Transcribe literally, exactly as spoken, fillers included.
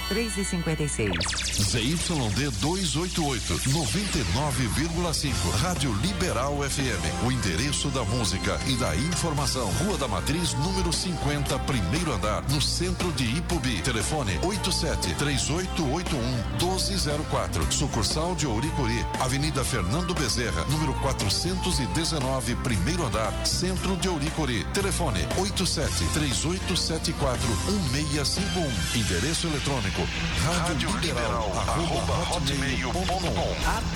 três e cinquenta e seis. Z Y D duzentos e oitenta e oito, noventa e nove vírgula cinco. Rádio Liberal F M. O endereço da música e da informação. Rua da Matriz, número cinquenta, primeiro andar, no centro de Ipubi. Telefone oito sete três oito oito um um dois zero quatro. Sucursal de Ouricuri, Avenida Fernando Bezerra, número quatrocentos e dezenove, primeiro andar, centro de Ouricuri. Telefone oito sete três oito sete quatro um seis cinco um. Endereço eletrônico rádio liberal arroba hotmail ponto com.